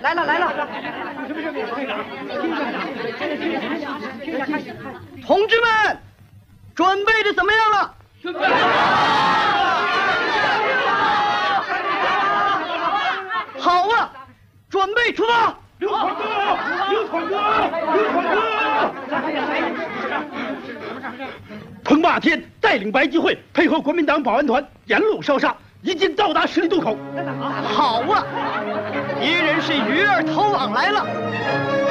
来了来了！同志们，准备的怎么样了？准备好啊，准备出发！ 刘团哥，刘团哥，刘团哥！彭霸天带领白集会，配合国民党保安团，沿路烧杀，已经到达十里渡口。 好啊，敌人是鱼儿投网来了。